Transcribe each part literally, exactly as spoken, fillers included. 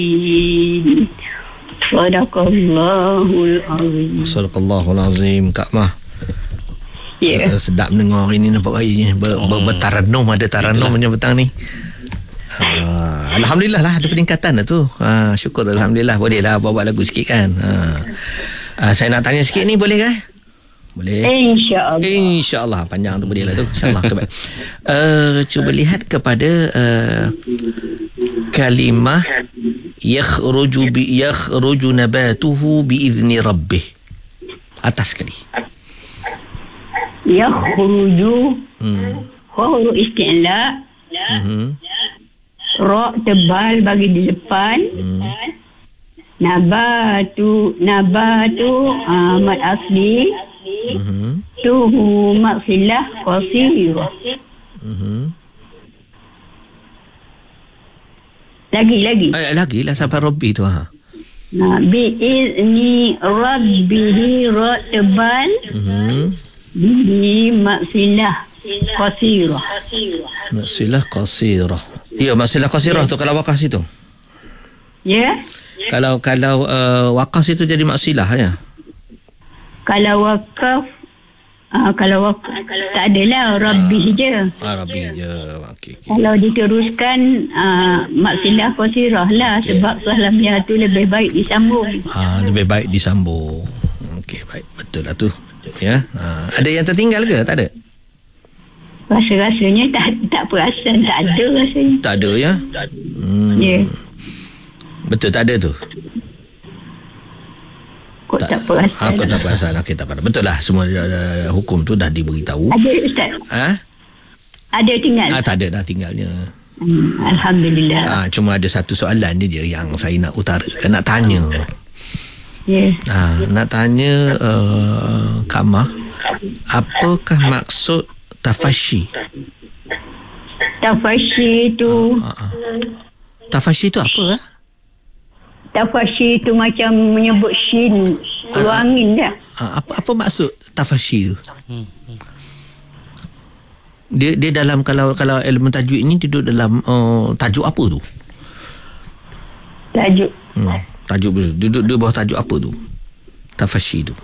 Sadaqallahul azim. Sadaqallahul azim. Kak Mah, Ya. yeah. Sedap mendengar ini nampak raya ber, ber, bertaranum, ada taranum punya petang ni. Uh, Alhamdulillah lah ada peningkatan lah tu. Uh, syukur Alhamdulillah. Boleh lah bawa lagu sikit kan. Uh, uh, saya nak tanya sikit ni, boleh kan? Boleh. InsyaAllah. InsyaAllah. Panjang tu boleh lah tu. InsyaAllah. uh, Cuba lihat kepada uh, kalimah yakhruju bi yakhruju nabatuhu biizni rabbih. Atas sekali. Yakhruju. Hmm. Huruf isti'la. Mhm. Ra tebal bagi di depan. Hmm. Nabatu. Nabatu. Uh, mat asli. Mhm. Tuhu maksilah qasirah. Mhm. Lagi-lagi. Eh, lagi lah sampai Rabbi tu ha. Nah, biizni rabbihi ra tebal. Mhm. Bihi maksilah qasirah. Maksilah qasirah. Ya, maksilah qasirah tu kalau wakas itu. Ya. Kalau kalau uh, wakas itu jadi maksilah ya. Kalau wakaf uh, kalau wakaf tak adalah rabbih je. Ah, Rabbi je. Okey. Okay. Kalau diteruskan uh, maksilah qasirah lah, sebab salamnya tu lebih baik disambung. Ah, lebih baik disambung. Okey, baik. Betul lah tu. Ya. Ah, ada yang tertinggal ke? Tak ada. Rasa-rasanya tak tak perasan, tak ada rasanya. Tak ada ya. Hmm. Ya. Betul tak ada tu. Kok tak, tak perasan. Aku tak perasan. Okey, tak apa. Betul lah, semua uh, hukum tu dah diberitahu. Ada Ustaz? Ha? Ada tinggal? Ah, tak ada dah tinggalnya. Hmm, Alhamdulillah. Ah, cuma ada satu soalan dia je yang saya nak utarakan, nak tanya. Ya. Ah, nak tanya uh, Kak Mah, apakah maksud tafashi? Tafashi tu Ah, ah. Tafashi tu apa ah? Tafashi tu macam menyebut shin, keluar angin dah. Ah, apa apa maksud tafashi tu? Dia dia dalam kalau kalau elemen tajwid ni duduk dalam uh, tajuk apa tu? Tajuk Hmm, tajuk duduk di bawah tajuk apa tu? Tafashi tu.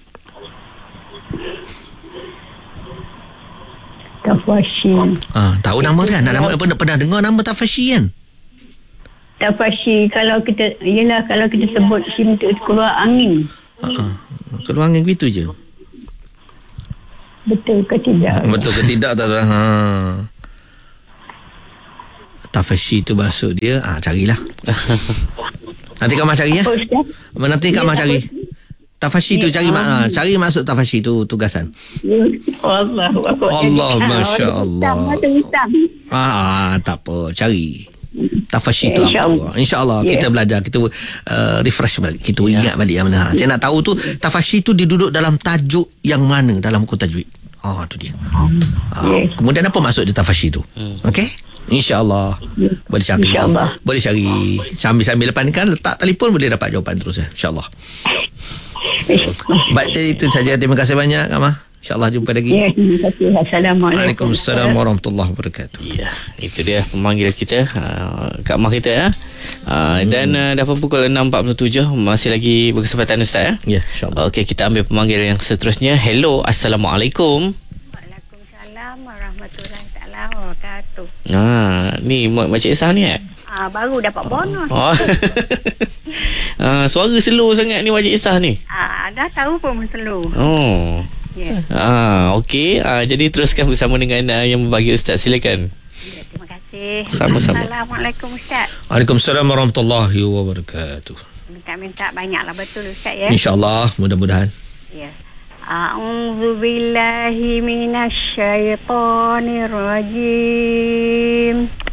Tafashi. Ah, tahu nama kan? Nak nama pernah, pernah dengar nama tafashi kan? Tafashi kalau kita, yelah kalau kita sebut shin tu keluar angin. Ha ah. Keluar angin gitu je. Betul ke tidak? Betul ke tidak tak tahu. Ha. Tafashi tu maksud dia, ah carilah. Nanti Kak Mah cari ya. Apa Ustaz? Nanti Kak Mah cari. Tafashi tu cari mak, cari maksud tafashi tu tugasan. Allah Allah, Masya Allah. Ah, tak apa, cari. Tafashi tu InsyaAllah. apa? InsyaAllah Yeah. kita belajar, kita uh, refresh balik, kita yeah. ingat balik yang mana. Saya nak tahu tu tafashi tu diduduk dalam tajuk yang mana dalam buku tajwid. Oh, tu dia. Ah, Yeah. kemudian apa maksud dia tafashi tu? Hmm. Okey? InsyaAllah yeah. boleh cari. InsyaAllah. Boleh cari. Sambil-sambil lepas ni kan letak telefon boleh dapat jawapan terus ya. InsyaAllah. Baik, itu saja. Terima kasih banyak Kak Mah. InsyaAllah jumpa lagi. Ya, terima kasih. Assalamualaikum. Waalaikumsalam warahmatullahi wabarakatuh. Ya, itu dia pemanggil kita, uh, Kak Mah kita ya. Uh, hmm. Dan uh, dah pukul enam empat puluh tujuh, masih lagi berkesempatan Ustaz ya. Ya, insyaAllah. Okey, kita ambil pemanggil yang seterusnya. Hello, Assalamualaikum. Waalaikumsalam warahmatullahi taala wabarakatuh. Ah, ni Mak Makcik Isah ni eh? Ah, baru dapat bonus. Oh. ah, suara slow sangat ni Makcik Isah ni. Ah, dah tahu pun slow. Oh. Ya. Yeah. Ah, okey. Ah, jadi teruskan bersama dengan uh, yang berbagi Ustaz, silakan. Ya, terima kasih. Sama-sama. Assalamualaikum Ustaz. Waalaikumsalam warahmatullahi wabarakatuh. Minta-minta banyaklah betul Ustaz ya. InsyaAllah, mudah-mudahan. Ya. A'udzu billahi minasy syaithanir rajim.